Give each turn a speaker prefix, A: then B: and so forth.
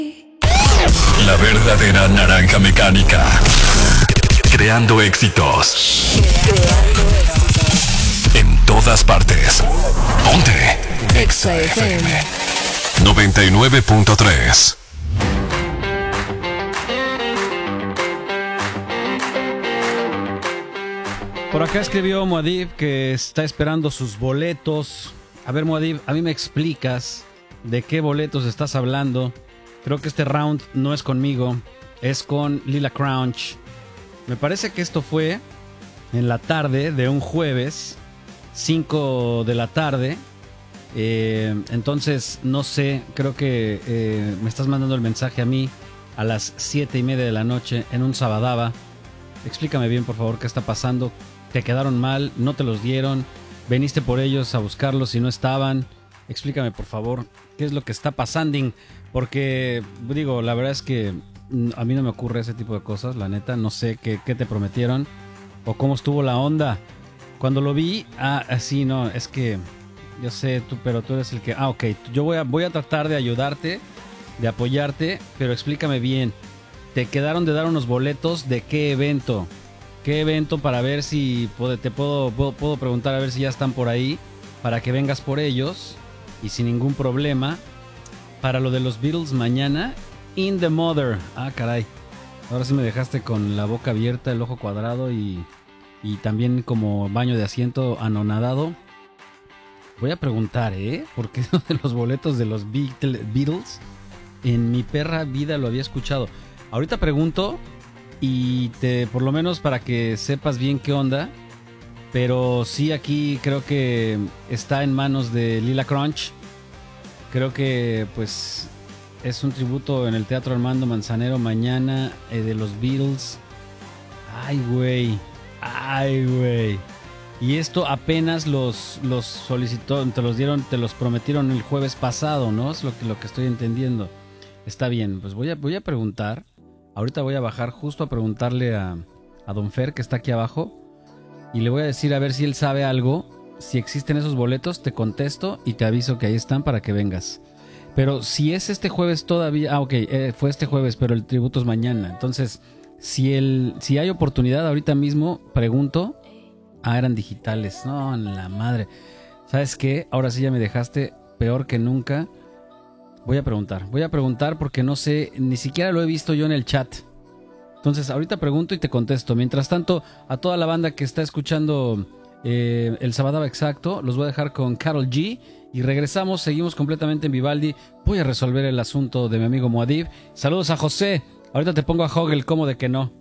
A: La verdadera naranja mecánica. Creando éxitos. En todas partes. Ponte. Exa FM 99.3.
B: Por acá escribió Muad'Dib que está esperando sus boletos. A ver, Muad'Dib, a mí me explicas de qué boletos estás hablando. Creo que este round no es conmigo, es con Lila Crouch. Me parece que esto fue en la tarde de un jueves, 5 de la tarde. Entonces, no sé, creo que me estás mandando el mensaje a mí a las 7:30 de la noche en un sabadaba. Explícame bien, por favor, qué está pasando. ¿Te quedaron mal? ¿No te los dieron? ¿Veniste por ellos a buscarlos y no estaban? Explícame, por favor, qué es lo que está pasando. Porque, digo, la verdad es que a mí no me ocurre ese tipo de cosas, la neta. No sé qué te prometieron o cómo estuvo la onda. Cuando lo vi, así no, es que yo sé, pero tú eres el que... ok, yo voy a tratar de ayudarte, de apoyarte, pero explícame bien. ¿Te quedaron de dar unos boletos de qué evento? ¿Qué evento para ver si te puedo preguntar a ver si ya están por ahí? Para que vengas por ellos y sin ningún problema. Para lo de los Beatles mañana, In the Mother. Caray. Ahora sí me dejaste con la boca abierta, el ojo cuadrado y también como baño de asiento anonadado. Voy a preguntar, porque eso de los boletos de los Beatles en mi perra vida lo había escuchado. Ahorita pregunto y por lo menos para que sepas bien qué onda. Pero sí, aquí creo que está en manos de Lila Crouch. Creo que pues es un tributo en el Teatro Armando Manzanero mañana de los Beatles. Ay, güey. Y esto apenas los solicitó, te los prometieron el jueves pasado, ¿no? Es lo que estoy entendiendo. Está bien, pues voy a preguntar. Ahorita voy a bajar justo a preguntarle a Don Fer, que está aquí abajo. Y le voy a decir a ver si él sabe algo. Si existen esos boletos, te contesto y te aviso que ahí están para que vengas. Pero si es este jueves todavía... fue este jueves, pero el tributo es mañana. Entonces, si hay oportunidad ahorita mismo, pregunto. Eran digitales. No, en la madre. ¿Sabes qué? Ahora sí ya me dejaste peor que nunca. Voy a preguntar porque no sé, ni siquiera lo he visto yo en el chat. Entonces, ahorita pregunto y te contesto. Mientras tanto, a toda la banda que está escuchando... el Sabadaba Exacto, los voy a dejar con Karol G y regresamos, seguimos completamente en Vivaldi. Voy a resolver el asunto de mi amigo Muad'Dib. Saludos a José, ahorita te pongo a Hogel, ¿cómo de que no?